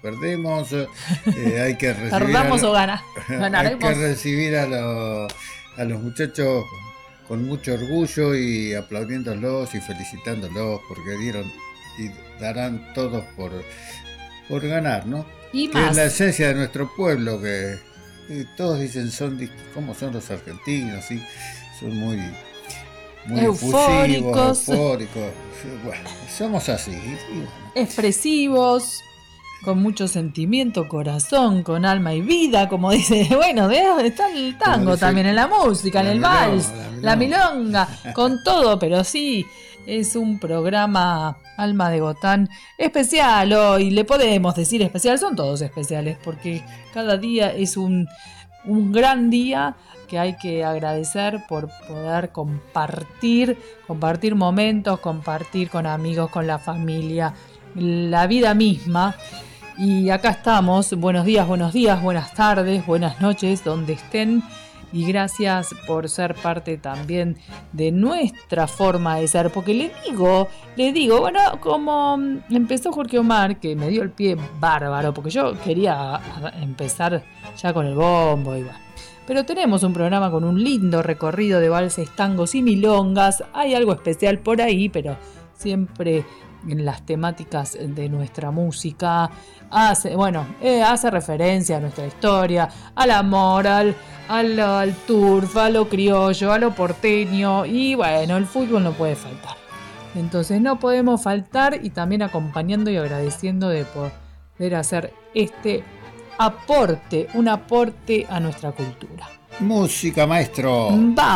perdemos, hay que recibir perdamos o hay ganaremos. que recibir a los muchachos con mucho orgullo y aplaudiéndolos y felicitándolos porque dieron y darán todos por ganar, ¿no? Y Que más. es la esencia de nuestro pueblo, que todos dicen cómo son los argentinos, ¿sí? Son muy eufóricos, eufóricos. Bueno, somos así. Bueno. Expresivos, con mucho sentimiento, corazón, con alma y vida, como dice. Bueno, está el tango dice, también en la música, en el vals, la milonga, con todo, pero sí, es un programa Alma de Gotán especial hoy. Le podemos decir especial, son todos especiales, porque cada día es un gran día que hay que agradecer por poder compartir momentos, compartir con amigos, con la familia, la vida misma. Y acá estamos, buenos días, buenas tardes, buenas noches, donde estén. Y gracias por ser parte también de nuestra forma de ser, porque le digo, bueno, como empezó Jorge Omar, que me dio el pie bárbaro, porque yo quería empezar ya con el bombo y bueno. Pero tenemos un programa con un lindo recorrido de valses, tangos y milongas. Hay algo especial por ahí, pero siempre en las temáticas de nuestra música hace referencia a nuestra historia, al amor, al turf, a lo criollo, a lo porteño, y bueno, el fútbol no puede faltar. Entonces no podemos faltar, y también acompañando y agradeciendo de poder hacer un aporte a nuestra cultura. Música, maestro. Va.